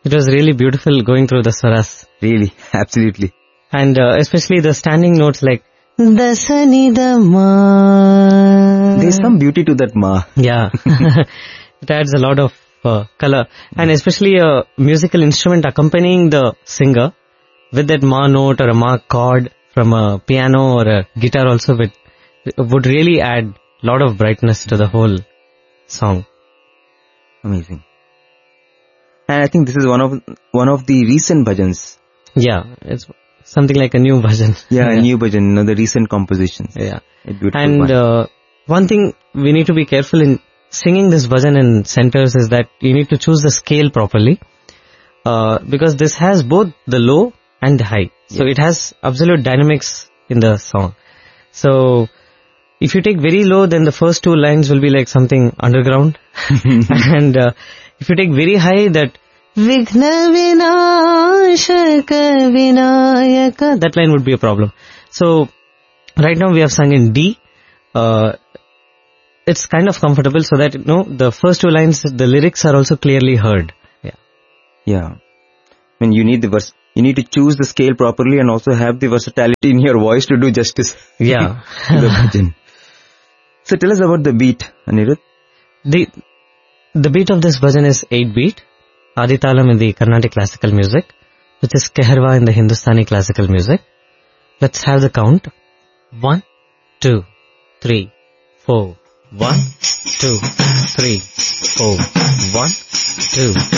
It was really beautiful going through the swaras. Really, absolutely. And especially the standing notes like the sani the ma. There's some beauty to that ma. Yeah. It adds a lot of color. And especially a musical instrument accompanying the singer with that ma note or a ma chord from a piano or a guitar also would really add a lot of brightness to the whole song. Amazing. And I think this is one of the recent bhajans. Yeah, it's something like a new bhajan. Yeah, a new bhajan, the recent compositions. Yeah. A beautiful and one thing we need to be careful in singing this bhajan in centers is that you need to choose the scale properly, because this has both the low and the high. So it has absolute dynamics in the song. So if you take very low, then the first two lines will be like something underground. And if you take very high, that Vighna Vinashaka Vinayaka, that line would be a problem. So right now we have sung in D. It's kind of comfortable so that, the first two lines, the lyrics are also clearly heard. Yeah. I mean, you need you need to choose the scale properly and also have the versatility in your voice to do justice. Yeah. To the bhajan. So tell us about the beat, Anirudh. The beat of this bhajan is 8-beat, Aditalam in the Carnatic classical music, which is Keharwa in the Hindustani classical music. Let's have the count. 1, 2, 3, 4. 1, 2, 3, 4. 1, 2.